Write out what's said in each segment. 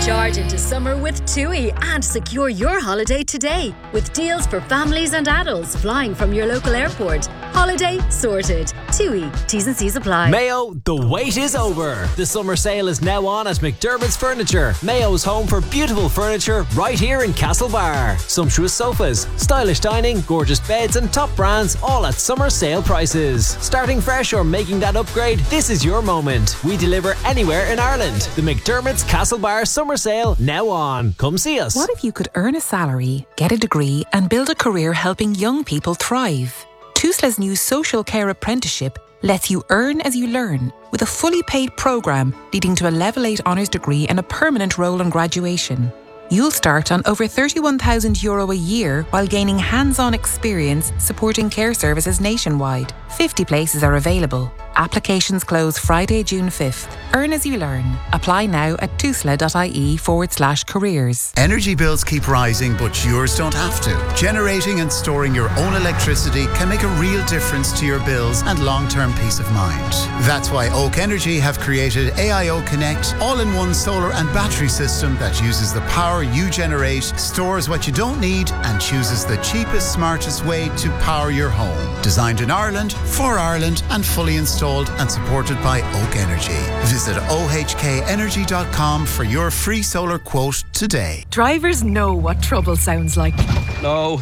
Charge into summer with TUI and secure your holiday today with deals for families and adults flying from your local airport. Holiday sorted. TUI. T's and C's apply. Mayo, the wait is over. The summer sale is now on at McDermott's Furniture. Mayo's home for beautiful furniture right here in Castlebar. Sumptuous sofas, stylish dining, gorgeous beds and top brands all at summer sale prices. Starting fresh or making that upgrade, this is your moment. We deliver anywhere in Ireland. The McDermott's Castlebar summer sale now on. Come see us. What if you could earn a salary, get a degree and build a career helping young people thrive? Tusla's new social care apprenticeship lets you earn as you learn with a fully paid programme leading to a Level 8 honours degree and a permanent role on graduation. You'll start on over €31,000 a year while gaining hands-on experience supporting care services nationwide. 50 places are available. Applications close Friday, June 5th. Earn as you learn. Apply now at tusla.ie/careers. Energy bills keep rising, but yours don't have to. Generating and storing your own electricity can make a real difference to your bills and long-term peace of mind. That's why Oak Energy have created AIO Connect, all-in-one solar and battery system that uses the power you generate, stores what you don't need, and chooses the cheapest, smartest way to power your home. Designed in Ireland, for Ireland, and fully installed and supported by Oak Energy. Visit ohkenergy.com for your free solar quote today. Drivers know what trouble sounds like. No.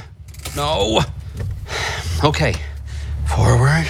Okay. Forward.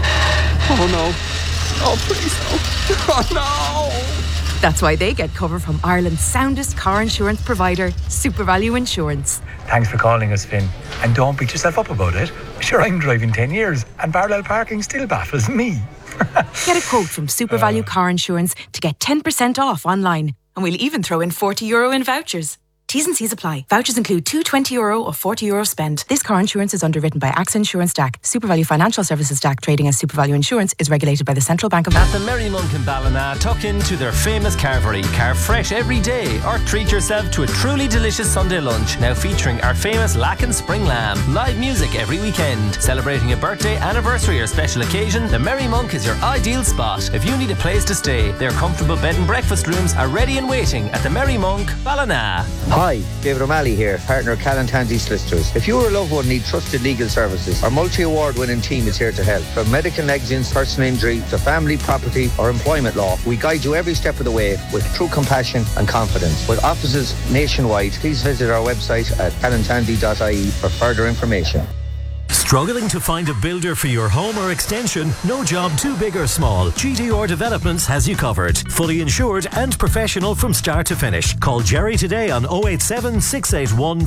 Oh no. Oh please no. Oh no. That's why they get cover from Ireland's soundest car insurance provider, SuperValue Insurance. Thanks for calling us, Finn. And don't beat yourself up about it. Sure, I'm driving 10 years and parallel parking still baffles me. Get a quote from SuperValue Car Insurance to get 10% off online. And we'll even throw in €40 in vouchers. T's and C's apply. Vouchers include two €20 or €40 spent. This car insurance is underwritten by AXA Insurance DAC. SuperValue Financial Services DAC trading as SuperValue Insurance is regulated by the Central Bank of... At the Merry Monk in Ballina, tuck into their famous carvery. Carve fresh every day or treat yourself to a truly delicious Sunday lunch. Now featuring our famous Lacken Spring Lamb. Live music every weekend. Celebrating a birthday, anniversary or special occasion, the Merry Monk is your ideal spot. If you need a place to stay, their comfortable bed and breakfast rooms are ready and waiting at the Merry Monk, Ballina. Hi, David O'Malley here, partner Callan Tansey Solicitors. If you or a loved one need trusted legal services, our multi-award winning team is here to help. From medical negligence, personal injury, to family, property or employment law, we guide you every step of the way with true compassion and confidence. With offices nationwide, please visit our website at callantandy.ie for further information. Struggling to find a builder for your home or extension? No job too big or small. GDR Developments has you covered. Fully insured and professional from start to finish. Call Jerry today on 087 681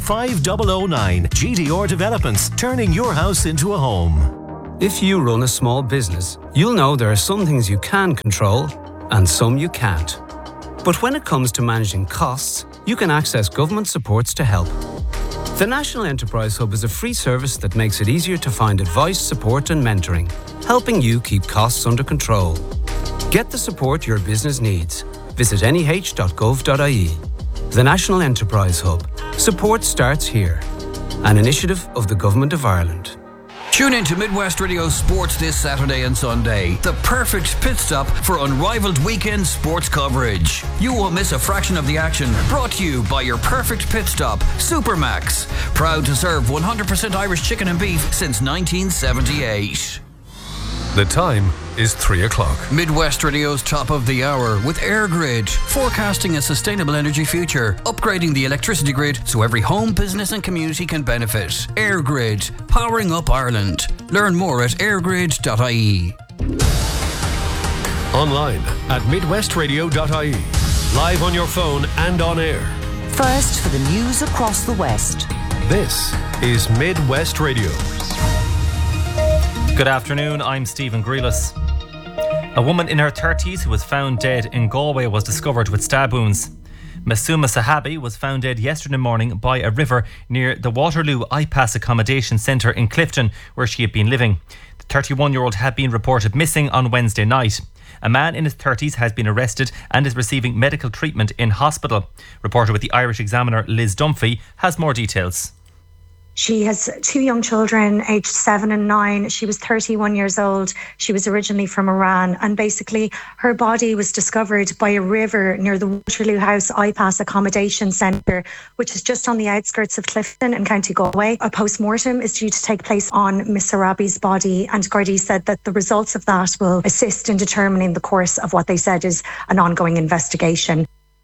5009. GDR Developments, turning your house into a home. If you run a small business, you'll know there are some things you can control and some you can't. But when it comes to managing costs, you can access government supports to help. The National Enterprise Hub is a free service that makes it easier to find advice, support and mentoring, helping you keep costs under control. Get the support your business needs. Visit neh.gov.ie. The National Enterprise Hub. Support starts here. An initiative of the Government of Ireland. Tune in to Midwest Radio Sports this Saturday and Sunday. The perfect pit stop for unrivaled weekend sports coverage. You won't miss a fraction of the action. Brought to you by your perfect pit stop, Supermax. Proud to serve 100% Irish chicken and beef since 1978. The time is 3 o'clock. Midwest Radio's top of the hour with EirGrid, forecasting a sustainable energy future, upgrading the electricity grid so every home, business and community can benefit. EirGrid, powering up Ireland. Learn more at eirgrid.ie. Online at midwestradio.ie. Live on your phone and on air. First for the news across the West. This is Midwest Radio. Good afternoon, I'm Stephen Grealis. A woman in her 30s who was found dead in Galway was discovered with stab wounds. Masuma Sahabi was found dead yesterday morning by a river near the Waterloo iPass Accommodation Centre in Clifton, where she had been living. The 31-year-old had been reported missing on Wednesday night. A man in his 30s has been arrested and is receiving medical treatment in hospital. Reporter with the Irish Examiner Liz Dunphy has more details. She has 2 young children, aged 7 and 9. She was 31 years old. She was originally from Iran. And basically, her body was discovered by a river near the Waterloo House IPAS Accommodation Centre, which is just on the outskirts of Clifton in County Galway. A post-mortem is due to take place on Miss Arabi's body. And Gardaí said that the results of that will assist in determining the course of what they said is an ongoing investigation.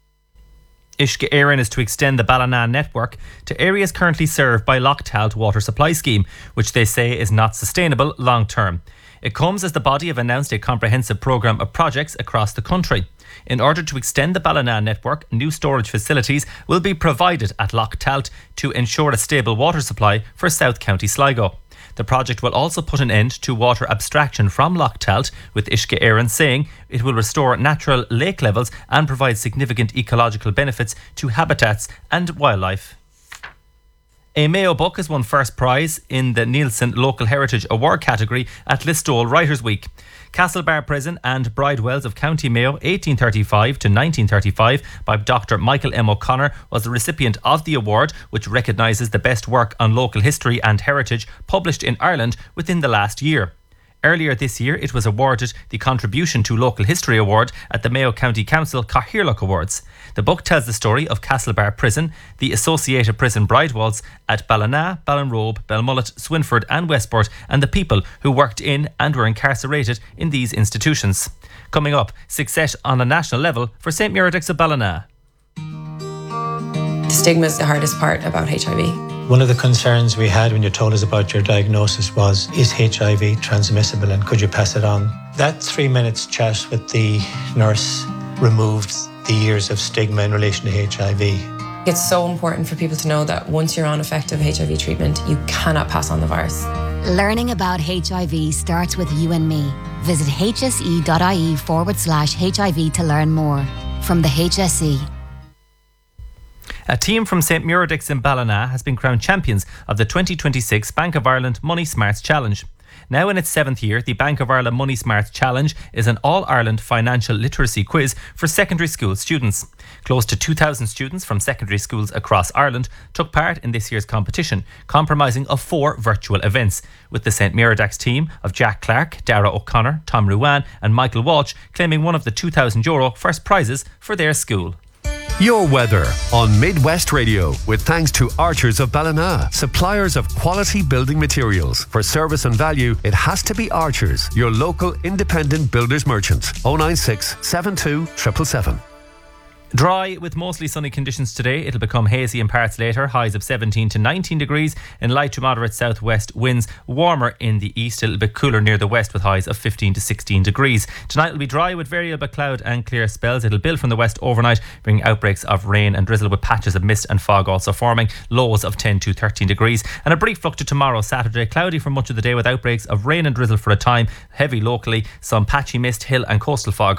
Uisce Éireann is to extend the Ballina network to areas currently served by Loch Talt water supply scheme, which they say is not sustainable long term. It comes as the body have announced a comprehensive programme of projects across the country. In order to extend the Ballina network, new storage facilities will be provided at Loch Talt to ensure a stable water supply for South County Sligo. The project will also put an end to water abstraction from Loch Talt, with Uisce Éireann saying it will restore natural lake levels and provide significant ecological benefits to habitats and wildlife. A Mayo book has won first prize in the Nielsen Local Heritage Award category at Listowel Writers' Week. Castlebar Prison and Bridewells of County Mayo 1835 to 1935 by Dr. Michael M. O'Connor was the recipient of the award, which recognises the best work on local history and heritage published in Ireland within the last year. Earlier this year, it was awarded the Contribution to Local History Award at the Mayo County Council Cathaoirleach Awards. The book tells the story of Castlebar Prison, the associated prison Bridewells at Ballina, Ballinrobe, Belmullet, Swinford and Westport, and the people who worked in and were incarcerated in these institutions. Coming up, success on a national level for St Muiredaigh of Ballina. The stigma is the hardest part about HIV. One of the concerns we had when you told us about your diagnosis was, is HIV transmissible and could you pass it on? That 3 minutes chat with the nurse removed the years of stigma in relation to HIV. It's so important for people to know that once you're on effective HIV treatment, you cannot pass on the virus. Learning about HIV starts with you and me. Visit hse.ie/HIV to learn more. From the HSE. A team from St Muiredaigh in Ballina has been crowned champions of the 2026 Bank of Ireland Money Smarts Challenge. Now in its 7th year, the Bank of Ireland Money Smarts Challenge is an all-Ireland financial literacy quiz for secondary school students. Close to 2,000 students from secondary schools across Ireland took part in this year's competition, comprising of 4 virtual events, with the St Muiredaigh team of Jack Clark, Dara O'Connor, Tom Ruan and Michael Walsh claiming one of the €2,000 first prizes for their school. Your weather on Midwest Radio, with thanks to Archers of Ballina, suppliers of quality building materials. For service and value, it has to be Archers, your local independent builders merchant. 096 72 777. Dry with mostly sunny conditions today. It'll become hazy in parts later. Highs of 17 to 19 degrees in light to moderate southwest winds. Warmer in the east, a little bit cooler near the west with highs of 15 to 16 degrees. Tonight will be dry with variable cloud and clear spells. It'll build from the west overnight, bringing outbreaks of rain and drizzle with patches of mist and fog also forming. Lows of 10 to 13 degrees. And a brief look to tomorrow, Saturday. Cloudy for much of the day with outbreaks of rain and drizzle for a time. Heavy locally. Some patchy mist, hill and coastal fog